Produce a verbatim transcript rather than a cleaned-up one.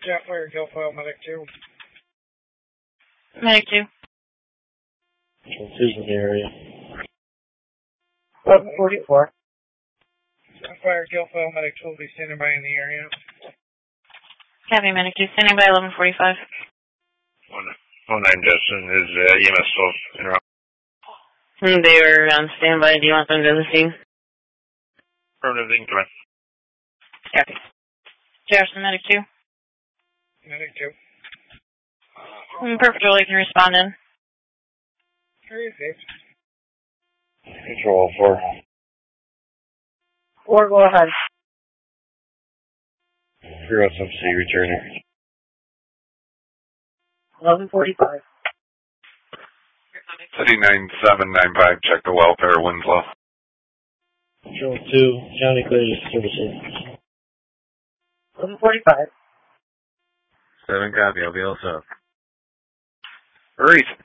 Jetfire, Guilfoyle, Medic two. Medic two. two's in the area. eleven forty-four. Jetfire, Guilfoyle, Medic two will be standing by in the area. Copy, Medic two, standing by eleven forty-five. one nine Justin, is uh, E M S twelve in route? They were on standby. Do you want them to the scene? Affirmative, they can come in. Copy. Jefferson, Medic two. Medic two. Mm, Perfect, you can respond in. Very safe. Control four. Four, go ahead. Zero S M C returning. eleven forty-five. City nine seven nine five, check the welfare, Winslow. Control two, Johnny Clear services. eleven forty-five. seven copy, I'll be all set. Reese.